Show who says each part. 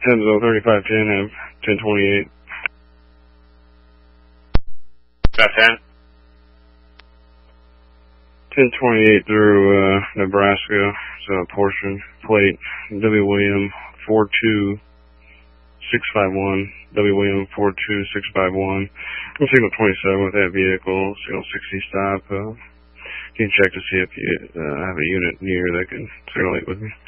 Speaker 1: Enzo 3510, have 1028.
Speaker 2: Got 10?
Speaker 1: 1028 through Nebraska, so portion, plate, W. William 42651, W. William 42651. I'm signal 27 with that vehicle, signal 60 stop. Can you check to see if you have a unit near that can signal 8 with me?